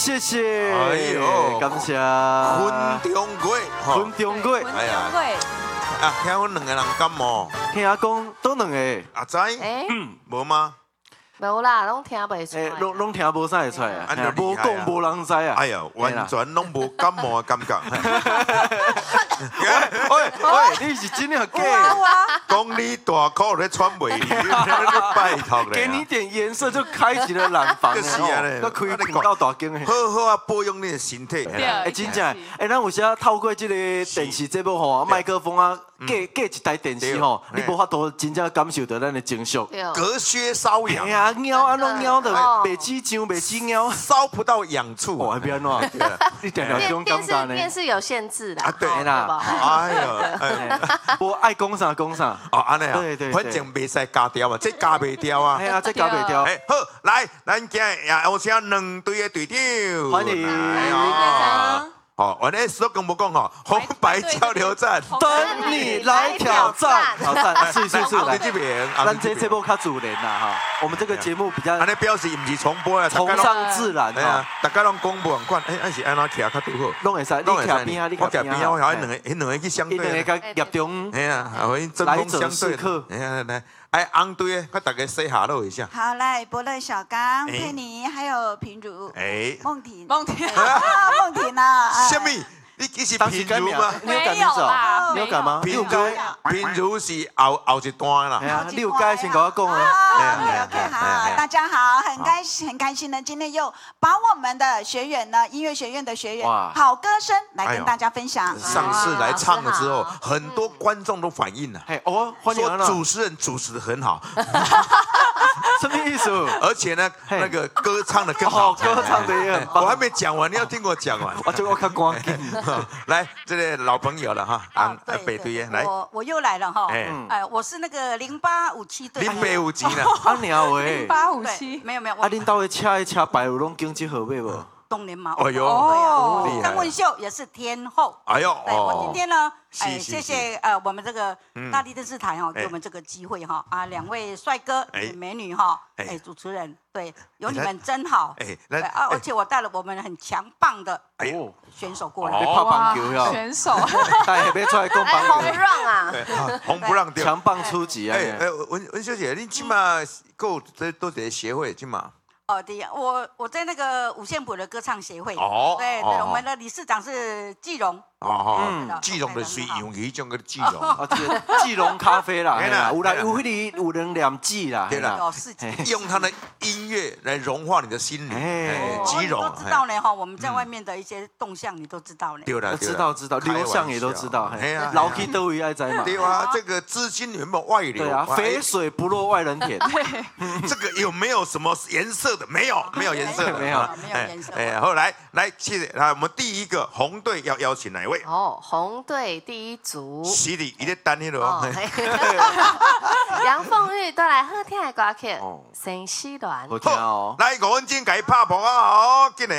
谢谢，哎呦，感谢。 分中过， 分中过， 哎呀，啊，听阮两个人感冒， 听讲都两个， 阿仔，无吗？ 无啦，拢听袂出来。 拢听无啥会出来啊，无讲无人知啊。 哎呀，完全拢无感冒的感觉。 喂，你是真的假？ 讲你大口咧喘袂离，拜托咧。 给你点颜色就开启了冷房就是啊咧， 那开广告大间的。 好好啊，保养你的身体。 哎，真正，哎，咱有时透过这个电视节目吼，麦克风啊，隔一台电视吼，你无法度真正感受到咱的情绪。 隔靴搔痒。 哎呀，猫啊，拢猫的，袂起上，袂起猫， 搔不到痒处。 哦，变怎？你定定种感觉呢？ 电视有限制的。啊， 对啦。 哎呀， 我爱讲啥讲啥。 哦，安尼啊。 对对。 反正袂使加掉啊，这加袂掉啊。 哎呀，这加袂掉。 哎，好，来，咱今日有请两队的队长。 欢迎。 好，我那slogan无讲吼，红白交流战， 等你来挑战。挑战，是， 来这边， 咱这节目较自然啦哈，我们这个节目比较。 安尼表示唔是重播啊， 崇尚自然哈。 大家拢讲无同款，哎，是安怎徛较拄好？ 拢会使，你徛边啊，你徛边啊， 我两个去相对。 两个甲业中。 哎呀，针锋相对。哎呀，来。哎，红队的，快大家 say hello 一下。 好，来，伯乐、小刚、佩妮，还有平如，梦婷，梦婷啊， 什么？你是平如吗？ 你有改名字哦？你有改吗？ 平如是后一段啦。 哎呀，你有改先跟我讲啊。 OK， 好，大家好，很开心呢，今天又把我们的学员呢，音乐学院的学员好歌声来跟大家分享。 上次来唱了之后，很多观众都反映了，说主持人主持得很好。 什么意思？ 而且呢，那个歌唱得更好， 歌唱得也很棒。 我还没讲完，你要听我讲完。 我看光景。 来，这个老朋友了哈，北队来， 我又来了哈，我是那个0857队 ，0857啦， 啊鸟喂 ，0857，没有， 啊，恁兜的车牌有拢经济号码无？ 东联嘛， 哎呦， 张文秀也是天后， 哎呦， 我今天呢，谢谢我们这个大地电视台哈，给我们这个机会哈啊，两位帅哥美女哈，主持人对，有你们真好，而且我带了我们很强棒的选手过来， 拍棒球呀， 选手， 带要出来讲棒球， 红不让啊， 红不让掉， 强棒出击啊！ 文小姐，你起码够这都得协会起码。 对，我在那个五线谱的歌唱协会，对，我们的理事长是季荣， 季荣的水用迄种个季荣， 季荣咖啡啦，有迄个有人念季啦， 对啦，用他的音乐来融化你的心灵，季荣都知道呢哈，我们在外面的一些动向你都知道呢， 对啦， 知道，流向也都知道，老 K 都会爱在嘛， 对啊，这个资金有没有外流？ 对啊，肥水不落外人田， 这个有没有什么颜色的？没有颜色的， 没有颜色。 后来，谢谢，来，我们第一个红队要邀请哪一位？ 红队第一组。 是的，一直等你了。 杨凤玉带来好听的歌曲《生死恋》。 好听哦。 来，5分钟给他拍谱啊！好，进来。